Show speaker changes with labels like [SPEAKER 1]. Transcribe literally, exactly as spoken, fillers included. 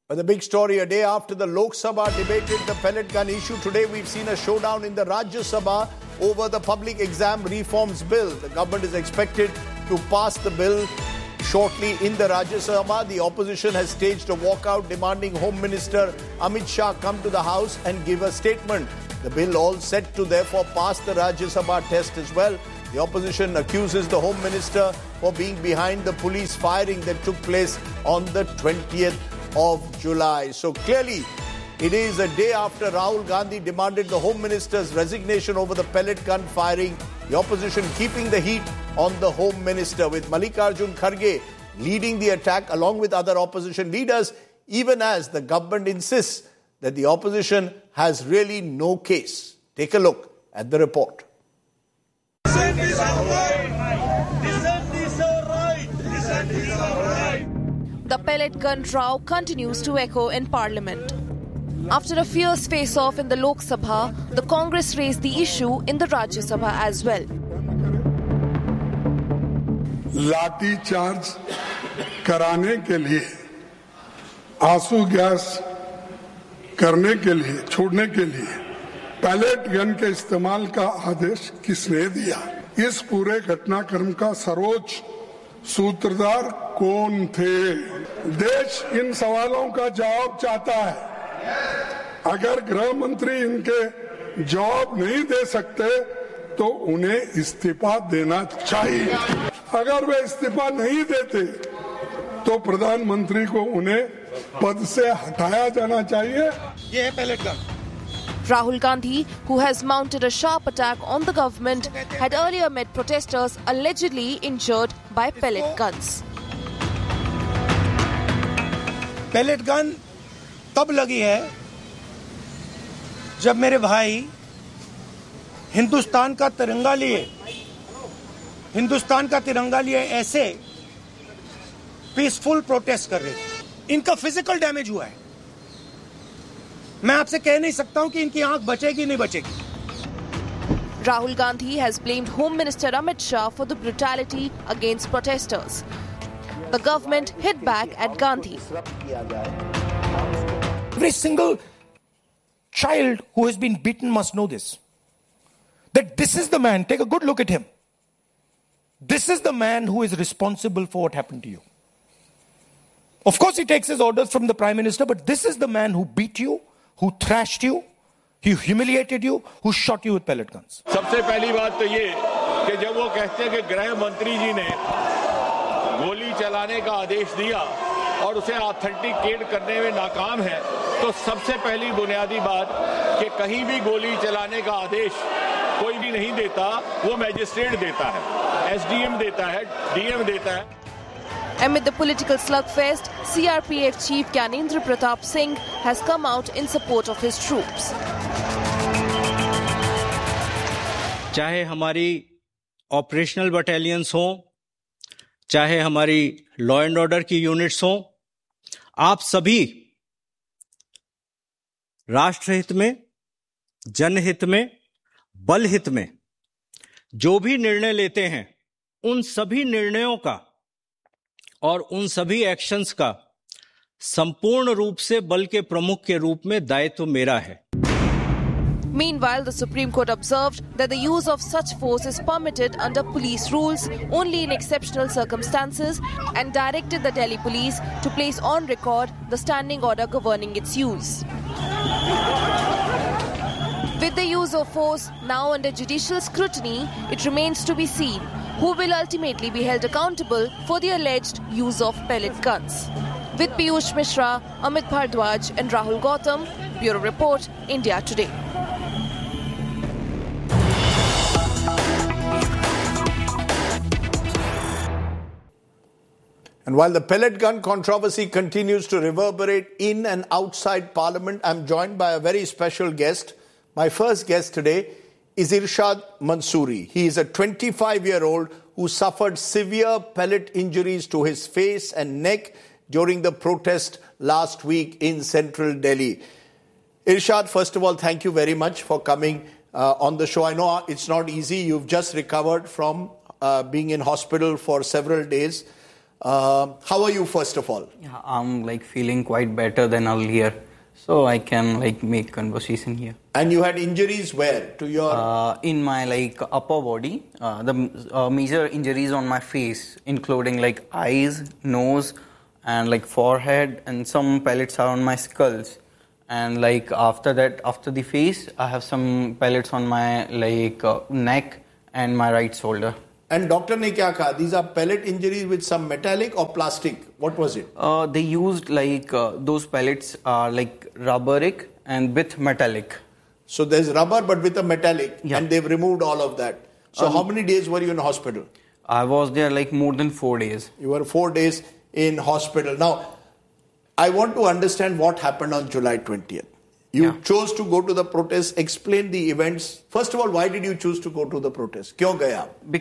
[SPEAKER 1] But the big story, a day after the Lok Sabha debated the pellet gun issue, today we've seen a showdown in the Rajya Sabha over the public exam reforms bill. The government is expected to pass the bill shortly in the Rajya Sabha. The opposition has staged a walkout demanding Home Minister Amit Shah come to the House and give a statement. The bill all set to therefore pass the Rajya Sabha test as well. The opposition accuses the Home Minister for being behind the police firing that took place on the twentieth of July. So clearly, it is a day after Rahul Gandhi demanded the Home Minister's resignation over the pellet gun firing. The opposition keeping the heat on the Home Minister, with Mallikarjun Kharge leading the attack along with other opposition leaders, even as the government insists that the opposition has really no case. Take a look at the report.
[SPEAKER 2] The pellet gun row continues to echo in Parliament. After a fierce face-off in the Lok Sabha, the Congress raised the issue in the Rajya Sabha as well.
[SPEAKER 3] लाठी charge कराने के लिए, आंसू gas करने के लिए, छोड़ने के लिए पैलेट गन के इस्तेमाल का आदेश किसने दिया? इस पूरे घटनाक्रम का सर्वोच्च सूत्रधार कौन थे? देश इन सवालों का जवाब चाहता है। अगर गृह मंत्री इनके जवाब नहीं दे सकते तो उन्हें इस्तीफा देना चाहिए। अगर वे इस्तीफा नहीं देते तो प्रधानमंत्री को उन्हें पद से हटाया जाना चाहिए।
[SPEAKER 4] ये है pellet gun.
[SPEAKER 2] Rahul Gandhi, who has mounted a sharp attack on the government, had earlier met protesters allegedly injured by pellet guns.
[SPEAKER 4] Pellet gun तब लगी है जब मेरे भाई हिंदुस्तान का तिरंगा लिए हिंदुस्तान का तिरंगा लिए ऐसे पीसफुल प्रोटेस्ट कर रहे थे। इनका फिजिकल डैमेज हुआ है। मैं आपसे कह नहीं सकता हूं कि इनकी आंख बचेगी नहीं बचेगी।
[SPEAKER 2] Rahul Gandhi has blamed Home Minister Amit Shah for the brutality against protesters. The government hit back at Gandhi.
[SPEAKER 5] Every single child who has been beaten must know this. That this is the man, take a good look at him. This is the man who is responsible for what happened to you. Of course, he takes his orders from the Prime Minister, but this is the man who beat you, who thrashed you, who humiliated you, who shot you with pellet guns.
[SPEAKER 6] सबसे पहली बात तो ये कि जब वो कहते हैं कि गृह मंत्री जी ने गोली चलाने का आदेश दिया और उसे ऑथेंटिकेट करने में नाकाम है, तो सबसे पहली बुनियादी बात कि कहीं भी गोली चलाने का आदेश कोई भी नहीं देता, वो मैजिस्ट्रेट देता है, एसडीएम देता है, डीएम देता है।
[SPEAKER 2] Amid the political slugfest, C R P F Chief Gyanendra Pratap Singh has come out in support of his troops.
[SPEAKER 7] चाहे हमारी ऑपरेशनल बटालियंस हों, चाहे हमारी लॉ एंड ऑर्डर की यूनिट्स हों, आप सभी राष्ट्रहित में, जनहित में, बलहित में जो भी निर्णय लेते हैं, उन सभी निर्णयों का और उन सभी एक्शंस का संपूर्ण रूप से बल के प्रमुख के रूप में दायित्व मेरा है।
[SPEAKER 2] Meanwhile, the Supreme Court observed that the use of such force is permitted under police rules only in exceptional circumstances and directed the Delhi police to place on record the standing order governing its use. With the use of force now under judicial scrutiny, it remains to be seen who will ultimately be held accountable for the alleged use of pellet guns. With Piyush Mishra, Amit Bhardwaj and Rahul Gautam, Bureau Report, India Today.
[SPEAKER 1] And while the pellet gun controversy continues to reverberate in and outside Parliament, I'm joined by a very special guest. My first guest today is Irshad Mansoori. He is a twenty-five-year-old who suffered severe pellet injuries to his face and neck during the protest last week in central Delhi. Irshad, first of all, thank you very much for coming uh, on the show. I know it's not easy. You've just recovered from uh, being in hospital for several days. Uh, how are you, first of all?
[SPEAKER 8] Yeah, I'm like feeling quite better than earlier, so I can like make conversation here.
[SPEAKER 1] And you had injuries where? To your
[SPEAKER 8] uh, in my like upper body, uh, the uh, major injuries on my face, including like eyes, nose, and like forehead, and some pellets are on my skulls. And like after that, after the face, I have some pellets on my like uh, neck and my right shoulder.
[SPEAKER 1] And doctor ne kya kaha? These are pellet injuries with some metallic or plastic? What was it?
[SPEAKER 8] Uh, they used like uh, those pellets are like rubberic and with metallic.
[SPEAKER 1] So there's rubber but with a metallic,
[SPEAKER 8] yeah.
[SPEAKER 1] and they've removed all of that. So
[SPEAKER 8] um,
[SPEAKER 1] how many days were you in hospital?
[SPEAKER 8] I was there like more than four days.
[SPEAKER 1] You were four days in hospital. Now, I want to understand what happened on July twentieth. You yeah. chose to go to the protest. Explain the events. First of all, why did you choose to go to the protest? Kyun gaya?